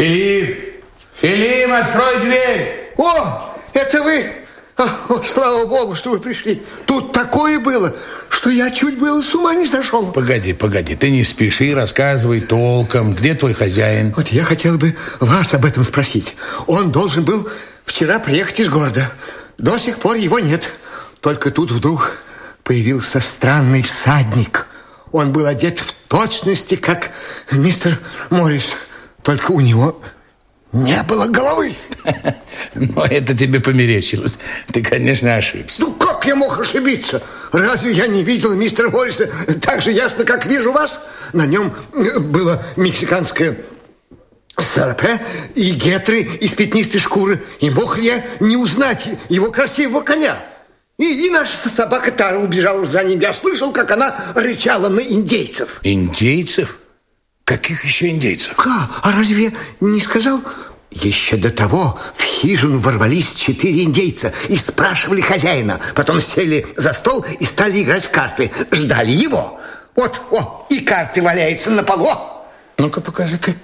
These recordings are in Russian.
Филипп, открой дверь! О, это вы? О, слава богу, что вы пришли. Тут такое было, что я чуть было с ума не сошел. Погоди, ты не спеши, рассказывай толком. Где твой хозяин? Вот я хотел бы вас об этом спросить. Он должен был вчера приехать из города. До сих пор его нет. Только тут вдруг появился странный всадник. Он был одет в точности, как мистер Моррис. Только у него не было головы. Но это тебе померещилось. Ты, конечно, ошибся. Ну, как я мог ошибиться? Разве я не видел мистера Морриса так же ясно, как вижу вас? На нем было мексиканское сарапе и гетры из пятнистой шкуры. И мог ли я не узнать его красивого коня? И наша собака Тара убежала за ним. Я слышал, как она рычала на индейцев. Индейцев? Каких еще индейцев? А разве не сказал? Еще до того в хижину ворвались 4 индейца и спрашивали хозяина. Потом сели за стол и стали играть в карты. Ждали его. Вот, и карты валяются на полу. Ну-ка, покажи-ка.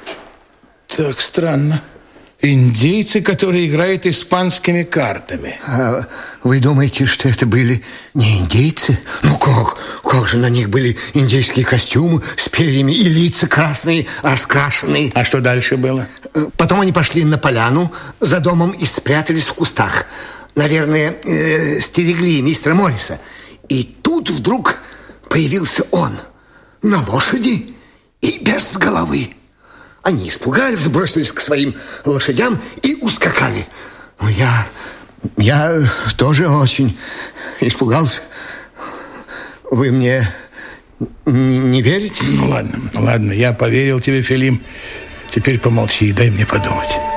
Так странно. Индейцы, которые играют испанскими картами. А вы думаете, что это были не индейцы? Ну как же на них были индейские костюмы с перьями и лица красные, раскрашенные. А что дальше было? Потом они пошли на поляну за домом и спрятались в кустах. Наверное, стерегли мистера Морриса. И тут вдруг появился он на лошади и без головы. Они испугались, бросились к своим лошадям и ускакали. Но я тоже очень испугался. Вы мне не верите? Ну ладно, я поверил тебе, Филипп. Теперь помолчи и дай мне подумать.